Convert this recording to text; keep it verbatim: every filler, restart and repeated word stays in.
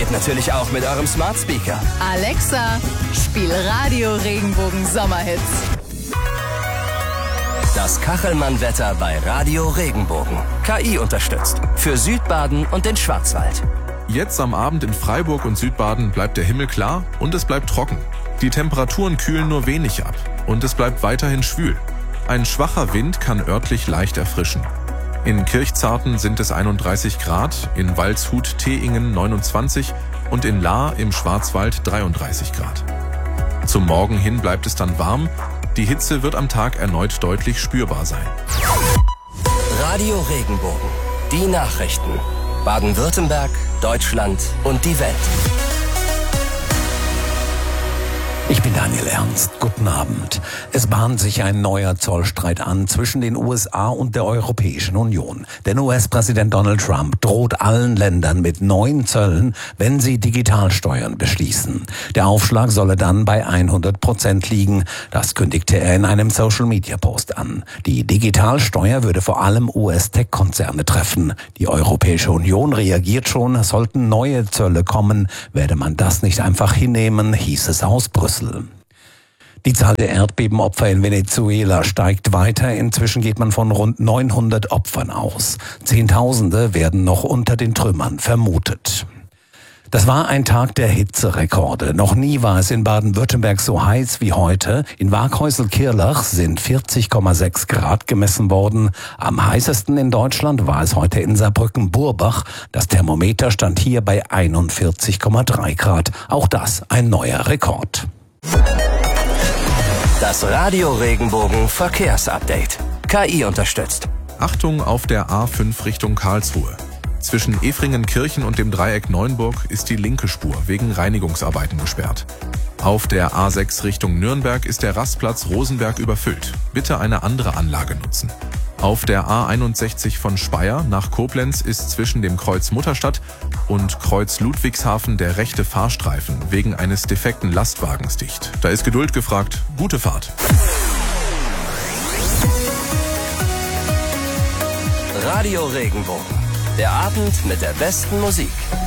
geht natürlich auch mit eurem Smart Speaker. Alexa, spiel Radio Regenbogen Sommerhits. Das Kachelmann-Wetter bei Radio Regenbogen. K I unterstützt. Für Südbaden und den Schwarzwald. Jetzt am Abend in Freiburg und Südbaden bleibt der Himmel klar und es bleibt trocken. Die Temperaturen kühlen nur wenig ab und es bleibt weiterhin schwül. Ein schwacher Wind kann örtlich leicht erfrischen. In Kirchzarten sind es einunddreißig Grad, in Waldshut-Teingen neunundzwanzig und in Lahr im Schwarzwald dreiunddreißig Grad. Zum Morgen hin bleibt es dann warm. Die Hitze wird am Tag erneut deutlich spürbar sein. Radio Regenbogen. Die Nachrichten. Baden-Württemberg, Deutschland und die Welt. Ich bin Daniel Ernst. Guten Abend. Es bahnt sich ein neuer Zollstreit an zwischen den U S A und der Europäischen Union. Denn U S-Präsident Donald Trump droht allen Ländern mit neuen Zöllen, wenn sie Digitalsteuern beschließen. Der Aufschlag solle dann bei hundert Prozent liegen. Das kündigte er in einem Social-Media-Post an. Die Digitalsteuer würde vor allem U S-Tech-Konzerne treffen. Die Europäische Union reagiert schon, sollten neue Zölle kommen, werde man das nicht einfach hinnehmen, hieß es aus Brüssel. Die Zahl der Erdbebenopfer in Venezuela steigt weiter. Inzwischen geht man von rund neunhundert Opfern aus. Zehntausende werden noch unter den Trümmern vermutet. Das war ein Tag der Hitzerekorde. Noch nie war es in Baden-Württemberg so heiß wie heute. In Waghäusel-Kirlach sind vierzig Komma sechs Grad gemessen worden. Am heißesten in Deutschland war es heute in Saarbrücken-Burbach. Das Thermometer stand hier bei einundvierzig Komma drei Grad. Auch das ein neuer Rekord. Das Radio Regenbogen Verkehrsupdate. K I unterstützt. Achtung auf der A fünf Richtung Karlsruhe. Zwischen Efringenkirchen und dem Dreieck Neuenburg ist die linke Spur wegen Reinigungsarbeiten gesperrt. Auf der A sechs Richtung Nürnberg ist der Rastplatz Rosenberg überfüllt. Bitte eine andere Anlage nutzen. Auf der A einundsechzig von Speyer nach Koblenz ist zwischen dem Kreuz Mutterstadt und Kreuz Ludwigshafen der rechte Fahrstreifen wegen eines defekten Lastwagens dicht. Da ist Geduld gefragt. Gute Fahrt. Radio Regenbogen. Der Abend mit der besten Musik.